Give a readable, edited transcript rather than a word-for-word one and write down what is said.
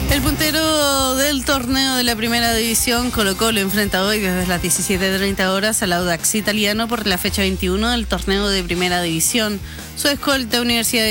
El puntero del torneo de la primera división, Colo-Colo, enfrenta hoy desde las 17:30 horas al Audax Italiano por la fecha 21 del torneo de primera división. Su escolta, Universidad